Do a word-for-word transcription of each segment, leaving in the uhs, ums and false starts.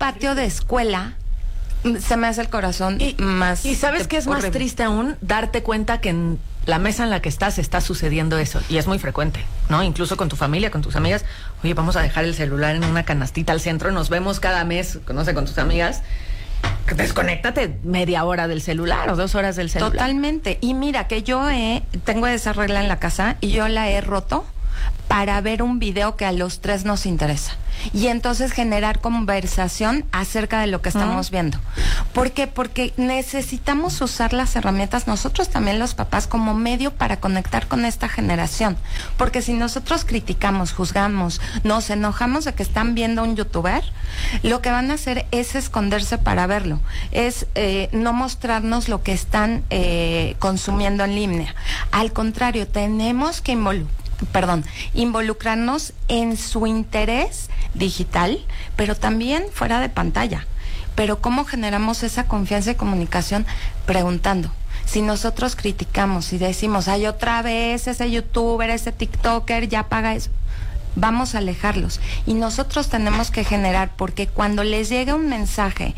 patio de escuela, se me hace el corazón y, más... Y ¿sabes qué es horrible? Más triste aún? Darte cuenta que en la mesa en la que estás está sucediendo eso. Y es muy frecuente, ¿no? Incluso con tu familia, con tus amigas. Oye, vamos a dejar el celular en una canastita al centro. Nos vemos cada mes, no sé, con tus amigas. Desconéctate media hora del celular o dos horas del celular. Totalmente. Y mira que yo he, tengo esa regla en la casa y yo la he roto para ver un video que a los tres nos interesa. Y entonces generar conversación acerca de lo que estamos uh-huh. viendo. ¿Por qué? Porque necesitamos usar las herramientas, nosotros también los papás, como medio para conectar con esta generación. Porque si nosotros criticamos, juzgamos, nos enojamos de que están viendo un youtuber, lo que van a hacer es esconderse para verlo. Es eh, no mostrarnos lo que están eh, consumiendo en línea. Al contrario, tenemos que involucrar perdón, involucrarnos en su interés digital, pero también fuera de pantalla. Pero ¿cómo generamos esa confianza y comunicación? Preguntando. Si nosotros criticamos y decimos, ay, otra vez ese youtuber, ese tiktoker, ya paga eso, vamos a alejarlos. Y nosotros tenemos que generar, porque cuando les llega un mensaje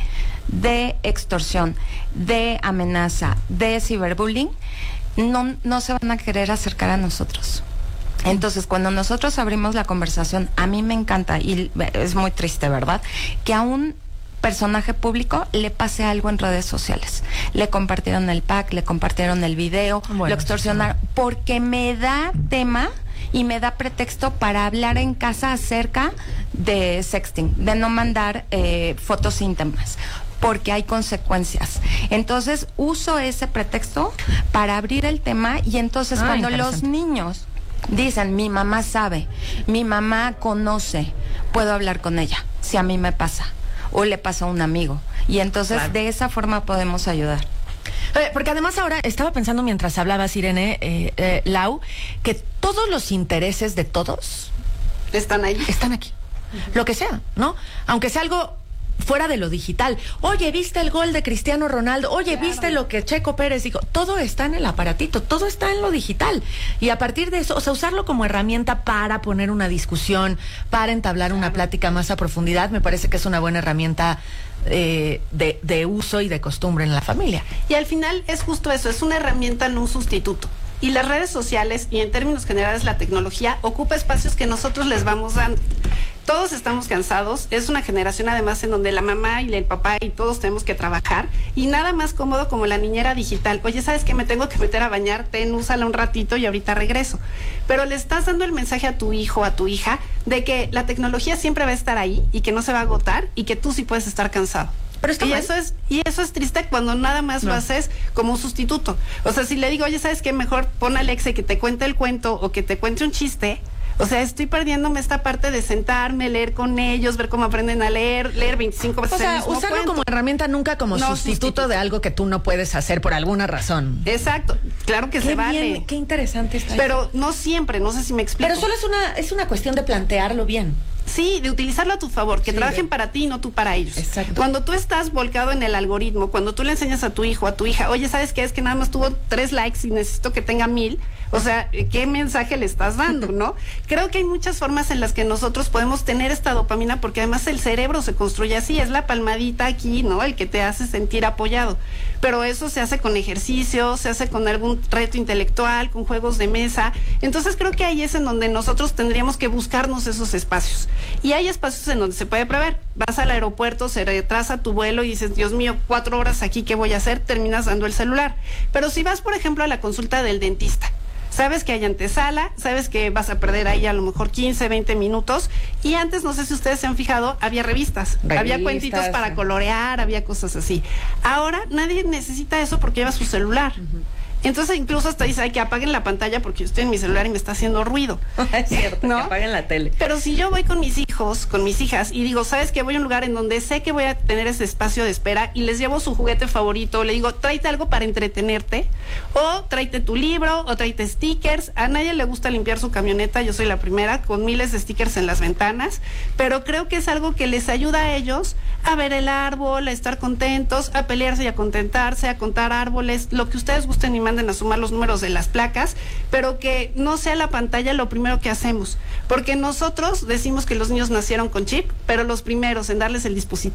de extorsión, de amenaza, de ciberbullying, no, no se van a querer acercar a nosotros. Entonces, cuando nosotros abrimos la conversación, a mí me encanta, y es muy triste, ¿verdad?, que a un personaje público le pase algo en redes sociales. Le compartieron el pack, le compartieron el video, bueno, lo extorsionaron, sí, porque me da tema y me da pretexto para hablar en casa acerca de sexting, de no mandar eh, fotos íntimas, porque hay consecuencias. Entonces, uso ese pretexto para abrir el tema y entonces ah, cuando los niños dicen, mi mamá sabe, mi mamá conoce, puedo hablar con ella, si a mí me pasa, o le pasa a un amigo. Y entonces, claro, de esa forma podemos ayudar. Porque además ahora, estaba pensando mientras hablabas, Irene, eh, eh, Lau, que todos los intereses de todos están ahí. Están aquí. Uh-huh. Lo que sea, ¿no? Aunque sea algo fuera de lo digital. Oye, ¿viste el gol de Cristiano Ronaldo? Oye, claro, ¿viste lo que Checo Pérez dijo? Todo está en el aparatito, todo está en lo digital. Y a partir de eso, o sea, usarlo como herramienta para poner una discusión, para entablar claro. una plática más a profundidad, me parece que es una buena herramienta eh, de, de uso y de costumbre en la familia. Y al final es justo eso, es una herramienta, no un sustituto. Y las redes sociales, y en términos generales la tecnología, ocupa espacios que nosotros les vamos dando. Todos estamos cansados, es una generación además en donde la mamá y el papá y todos tenemos que trabajar, y nada más cómodo como la niñera digital. Oye, ¿sabes qué? Me tengo que meter a bañar, ten, úsala un ratito y ahorita regreso. Pero le estás dando el mensaje a tu hijo, a tu hija, de que la tecnología siempre va a estar ahí y que no se va a agotar y que tú sí puedes estar cansado. Pero y eso es y eso es triste cuando nada más no. lo haces como un sustituto. O sea, si le digo, oye, ¿sabes qué? Mejor pon a Alexa que te cuente el cuento o que te cuente un chiste. O sea, estoy perdiéndome esta parte de sentarme, leer con ellos, ver cómo aprenden a leer, leer veinticinco veces o sea, el mismo usarlo cuento. Como herramienta, nunca como no, sustituto, sustituto de algo que tú no puedes hacer por alguna razón. Exacto, claro que qué se vale. Bien, qué interesante está. Pero eso. No siempre, no sé si me explico. Pero solo es una, es una cuestión de plantearlo bien. Sí, de utilizarlo a tu favor, que sí, trabajen para ti y no tú para ellos. Exacto. Cuando tú estás volcado en el algoritmo, cuando tú le enseñas a tu hijo, a tu hija, oye, ¿sabes qué? Es que nada más tuvo tres likes y necesito que tenga mil. O sea, ¿qué mensaje le estás dando, no? Creo que hay muchas formas en las que nosotros podemos tener esta dopamina, porque además el cerebro se construye así, es la palmadita aquí, ¿no? El que te hace sentir apoyado. Pero eso se hace con ejercicio, se hace con algún reto intelectual, con juegos de mesa. Entonces creo que ahí es en donde nosotros tendríamos que buscarnos esos espacios. Y hay espacios en donde se puede prever. Vas al aeropuerto, se retrasa tu vuelo y dices, Dios mío, cuatro horas aquí, ¿qué voy a hacer? Terminas dando el celular. Pero si vas, por ejemplo, a la consulta del dentista, sabes que hay antesala, sabes que vas a perder ahí a lo mejor quince, veinte minutos, y antes, no sé si ustedes se han fijado, había revistas, revistas había cuentitos para sí. colorear, había cosas así. Ahora nadie necesita eso porque lleva su celular. Uh-huh. Entonces incluso hasta dice, ay, que apaguen la pantalla porque yo estoy en mi celular y me está haciendo ruido. Es cierto, ¿no? Que apaguen la tele. Pero si yo voy con mis hijos, con mis hijas, y digo, ¿sabes qué? Voy a un lugar en donde sé que voy a tener ese espacio de espera y les llevo su juguete favorito, le digo, tráete algo para entretenerte, o tráete tu libro, o tráete stickers. A nadie le gusta limpiar su camioneta, yo soy la primera, con miles de stickers en las ventanas, pero creo que es algo que les ayuda a ellos a ver el árbol, a estar contentos, a pelearse y a contentarse, a contar árboles, lo que ustedes gusten y manden a sumar los números de las placas, pero que no sea la pantalla lo primero que hacemos, porque nosotros decimos que los niños nacieron con chip, pero los primeros en darles el dispositivo